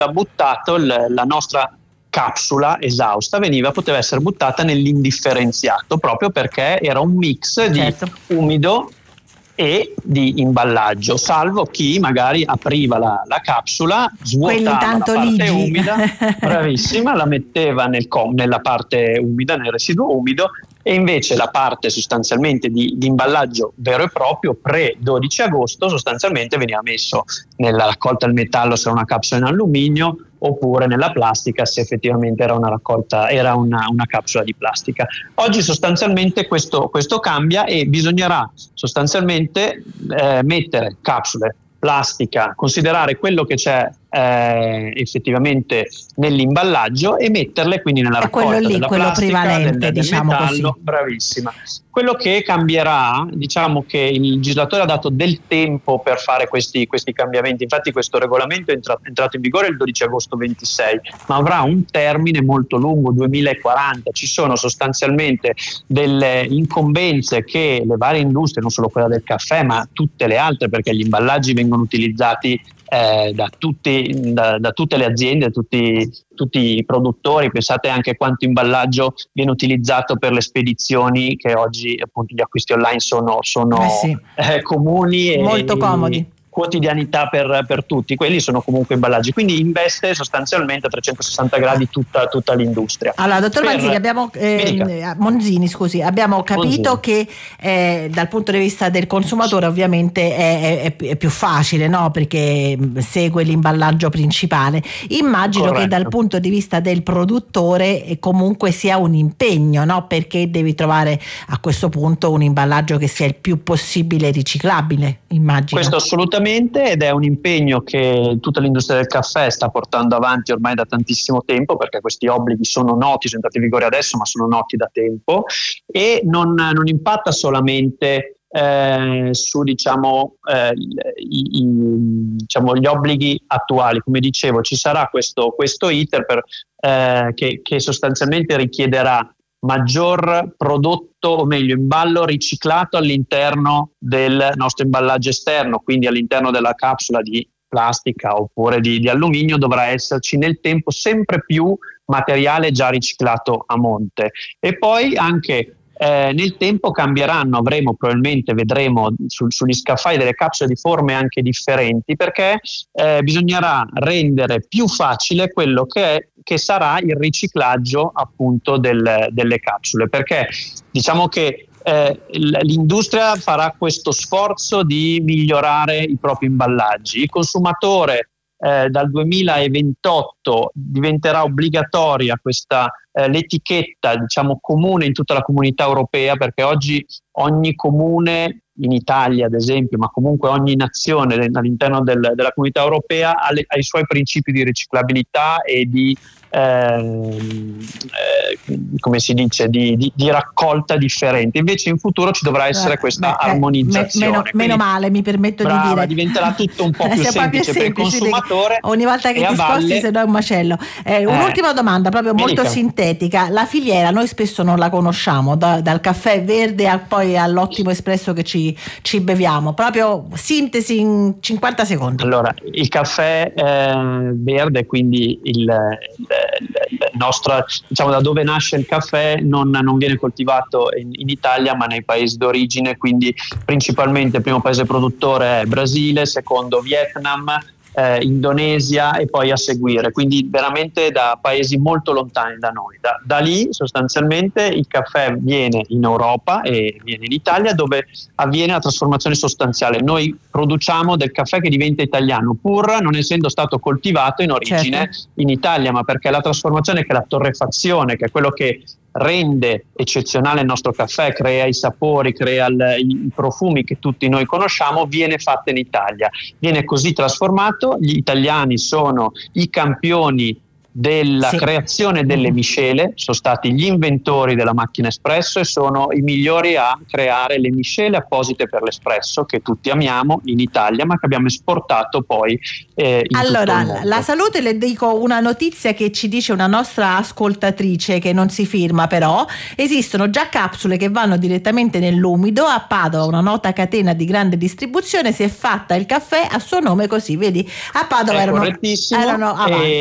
buttato la nostra capsula esausta poteva essere buttata nell'indifferenziato, proprio perché era un mix di umido e di imballaggio, salvo chi magari apriva la capsula, svuotava la parte umida, bravissima, la metteva nella parte umida, nel residuo umido, e invece la parte sostanzialmente di imballaggio vero e proprio pre-12 agosto sostanzialmente veniva messo nella raccolta del metallo se era una capsula in alluminio, oppure nella plastica se effettivamente era una capsula di plastica. Oggi sostanzialmente questo cambia e bisognerà sostanzialmente mettere capsule, plastica, considerare quello che c'è effettivamente nell'imballaggio e metterle quindi nella raccolta della plastica, del metallo. Bravissima. Quello che cambierà, diciamo che il legislatore ha dato del tempo per fare questi cambiamenti, infatti questo regolamento è entrato in vigore il 12 agosto 26, ma avrà un termine molto lungo, 2040. Ci sono sostanzialmente delle incombenze che le varie industrie, non solo quella del caffè ma tutte le altre, perché gli imballaggi vengono utilizzati da tutte le aziende, tutti i produttori. Pensate anche quanto imballaggio viene utilizzato per le spedizioni, che oggi appunto gli acquisti online sono comuni e molto comodi, quotidianità per tutti. Quelli sono comunque imballaggi, quindi investe sostanzialmente a 360 gradi tutta l'industria. Allora, dottor Monzini, abbiamo capito che dal punto di vista del consumatore ovviamente è più facile, no? Perché segue l'imballaggio principale. Immagino Corretto. Che dal punto di vista del produttore comunque sia un impegno, no? Perché devi trovare a questo punto un imballaggio che sia il più possibile riciclabile, immagino. Questo assolutamente, ed è un impegno che tutta l'industria del caffè sta portando avanti ormai da tantissimo tempo, perché questi obblighi sono noti, sono entrati in vigore adesso, ma sono noti da tempo, e non impatta solamente su gli obblighi attuali. Come dicevo, ci sarà questo iter che sostanzialmente richiederà maggior prodotto, o meglio imballo riciclato all'interno del nostro imballaggio esterno, quindi all'interno della capsula di plastica oppure di alluminio dovrà esserci nel tempo sempre più materiale già riciclato a monte. E poi anche nel tempo cambieranno, vedremo sugli scaffali delle capsule di forme anche differenti, perché bisognerà rendere più facile quello che sarà il riciclaggio appunto delle capsule, perché diciamo che l'industria farà questo sforzo di migliorare i propri imballaggi. Il consumatore dal 2028 diventerà obbligatoria l'etichetta, diciamo, comune in tutta la comunità europea, perché oggi ogni comune in Italia ad esempio, ma comunque ogni nazione all'interno della comunità europea ha i suoi principi di riciclabilità e di come si dice, di raccolta differente. Invece in futuro ci dovrà essere questa armonizzazione. Meno male, mi permetto di dire. Diventerà tutto un po' più semplice per il consumatore. Ogni volta che ti sposti se no è un macello. Un'ultima domanda, proprio molto sintetica. La filiera noi spesso non la conosciamo, dal caffè verde poi all'ottimo espresso che ci beviamo. Proprio sintesi in 50 secondi. Allora, il caffè verde, quindi il nostro, diciamo, da dove nasce il caffè non viene coltivato in Italia ma nei paesi d'origine, quindi principalmente il primo paese produttore è Brasile, secondo Vietnam, Indonesia e poi a seguire, quindi veramente da paesi molto lontani da noi. Da lì sostanzialmente il caffè viene in Europa e viene in Italia, dove avviene la trasformazione sostanziale. Noi produciamo del caffè che diventa italiano, pur non essendo stato coltivato in origine in Italia, ma perché la trasformazione, che è la torrefazione, che è quello che rende eccezionale il nostro caffè, crea i sapori, crea i profumi che tutti noi conosciamo, viene fatta in Italia, viene così trasformato. Gli italiani sono i campioni della creazione delle miscele, sono stati gli inventori della macchina espresso e sono i migliori a creare le miscele apposite per l'espresso che tutti amiamo in Italia, ma che abbiamo esportato poi in allora, tutto il mondo. La salute, le dico una notizia che ci dice una nostra ascoltatrice che non si firma, però esistono già capsule che vanno direttamente nell'umido. A Padova una nota catena di grande distribuzione si è fatta il caffè a suo nome, così vedi, a Padova erano avanti.